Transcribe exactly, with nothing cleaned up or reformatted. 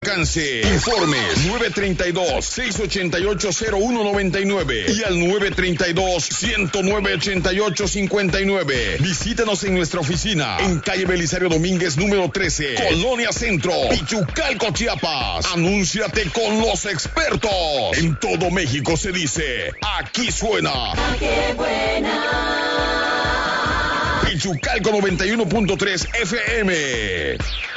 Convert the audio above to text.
alcance. Informes nueve tres dos, seis ocho ocho, cero uno nueve nueve y al nueve tres dos, ciento nueve, ochenta y ocho cincuenta y nueve. Visítanos en nuestra oficina en calle Belisario Domínguez número trece, Colonia Centro, Pichucalco, Chiapas. Anúnciate con los expertos. En todo México se dice, aquí suena. ¡Ah, qué buena! Pichucalco noventa y uno punto tres F M.